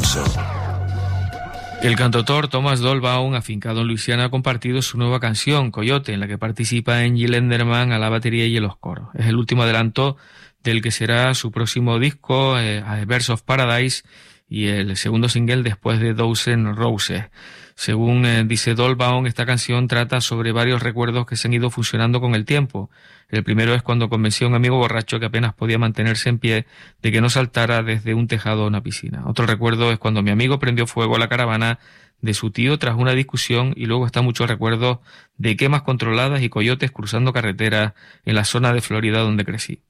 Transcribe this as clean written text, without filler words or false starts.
Russo. El cantautor Thomas Dolbaum, afincado en Luisiana, ha compartido su nueva canción, Coyote, en la que participa Angie Lenderman a la batería y en los coros. Es el último adelanto del que será su próximo disco, Birds of Paradise, y el segundo single después de Dozen Roses. Según dice Dolbaum, esta canción trata sobre varios recuerdos que se han ido fusionando con el tiempo. El primero es cuando convenció a un amigo borracho que apenas podía mantenerse en pie de que no saltara desde un tejado a una piscina. Otro recuerdo es cuando mi amigo prendió fuego a la caravana de su tío tras una discusión, y luego están muchos recuerdos de quemas controladas y coyotes cruzando carreteras en la zona de Florida donde crecí.